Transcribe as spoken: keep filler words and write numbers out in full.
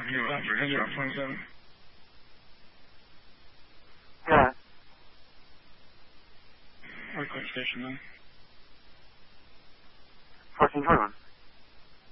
That zero point seven. Yeah. Or quick station then. fourteen twenty-one.